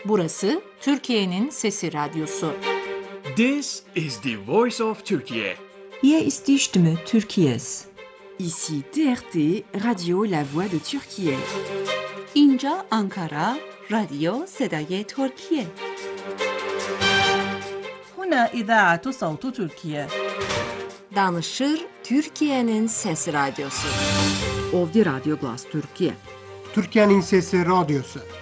Burası Türkiye'nin Sesi Radyosu. This is the voice of Turkey. Hier ist die Stimme Türkiye's. Ici TRT, Radio La Voix de Türkiye. اینجا آنکارا، رادیو صدای ترکیه. هنا إذاعة صوت تركيا. Danışır Türkiye'nin Sesi Radyosu. Ovdje Radio Glas Türkiye. Türkiye'nin Sesi Radyosu.